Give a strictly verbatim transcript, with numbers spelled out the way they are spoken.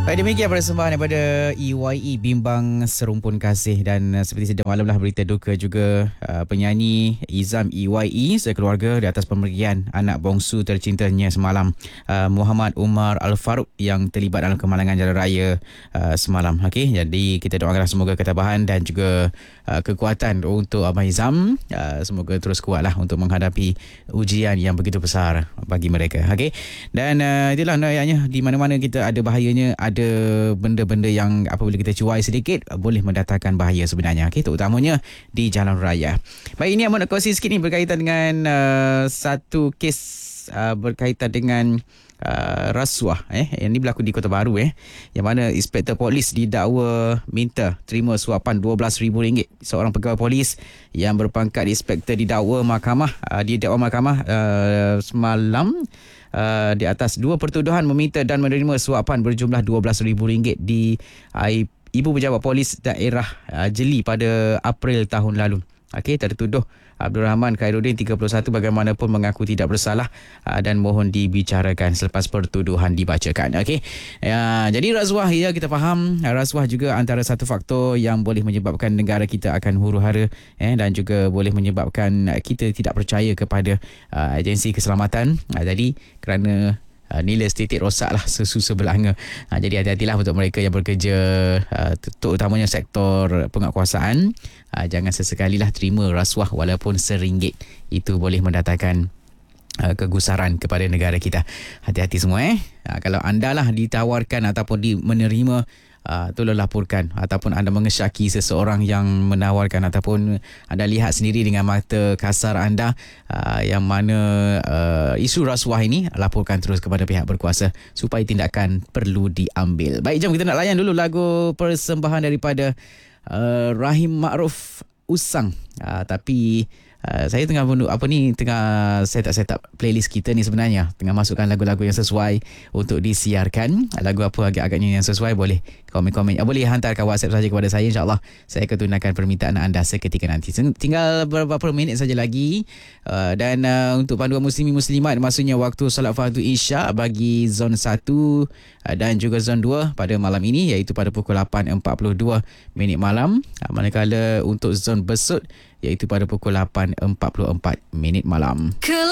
Baik, demikian persembahan daripada E Y E Bimbang Serumpun Kasih. Dan uh, seperti sedia malam lah, berita duka juga uh, penyanyi Izam E Y E sekeluarga di atas pemergian anak bongsu tercintanya semalam, uh, Muhammad Umar Al-Faruq, yang terlibat dalam kemalangan jalan raya uh, semalam. Okey, jadi kita doakan semoga ketabahan dan juga uh, kekuatan untuk Abang Izam. Uh, semoga terus kuatlah untuk menghadapi ujian yang begitu besar bagi mereka. Okey, dan uh, itulah ayatnya, di mana-mana kita ada bahayanya, ada benda-benda yang apabila kita cuai sedikit boleh mendatangkan bahaya sebenarnya, okey, terutamanya di jalan raya. Baik, ini yang nak kongsi sikit ni berkaitan dengan uh, satu kes uh, berkaitan dengan Uh, rasuah eh yang ni berlaku di Kota Baru eh yang mana inspektor polis didakwa minta terima suapan dua belas ribu ringgit. Seorang pegawai polis yang berpangkat inspektor didakwa mahkamah uh, didakwa mahkamah uh, semalam uh, di atas dua pertuduhan meminta dan menerima suapan berjumlah dua belas ribu ringgit di uh, Ibu Pejabat Polis Daerah uh, Jeli pada April tahun lalu. Okey, tertuduh Abdul Rahman Khairuddin tiga puluh satu bagaimanapun mengaku tidak bersalah aa, dan mohon dibicarakan selepas pertuduhan dibacakan. Okey. Ya, jadi rasuah, ya, kita faham rasuah juga antara satu faktor yang boleh menyebabkan negara kita akan huru-hara eh dan juga boleh menyebabkan kita tidak percaya kepada aa, agensi keselamatan. Aa, jadi kerana Uh, nilai statik rosak lah sesusu belanga. Uh, jadi hati-hatilah untuk mereka yang bekerja uh, terutamanya sektor penguatkuasaan. Uh, jangan sesekalilah terima rasuah walaupun seringgit. Itu boleh mendatangkan uh, kegusaran kepada negara kita. Hati-hati semua eh. Uh, kalau anda lah ditawarkan ataupun di menerima, Uh, tolong laporkan, ataupun anda mengesyaki seseorang yang menawarkan ataupun anda lihat sendiri dengan mata kasar anda uh, yang mana uh, isu rasuah ini, laporkan terus kepada pihak berkuasa supaya tindakan perlu diambil. Baik, jom kita nak layan dulu lagu persembahan daripada uh, Rahim Ma'ruf, Usang. Uh, tapi Uh, saya tengah apa ni tengah set up set up playlist kita ni, sebenarnya tengah masukkan lagu-lagu yang sesuai untuk disiarkan. Lagu apa agak-agaknya yang sesuai, boleh komen-komen, uh, boleh hantarkan WhatsApp saja kepada saya, insya-Allah saya akan tunaikan permintaan anda seketika nanti. Tinggal beberapa minit saja lagi uh, dan uh, untuk panduan muslimi muslimat, maksudnya waktu solat fardu Isyak bagi zon satu uh, dan juga zon dua pada malam ini, iaitu pada pukul lapan empat puluh dua minit malam, uh, manakala untuk zon besut iaitu pada pukul lapan empat puluh empat minit malam.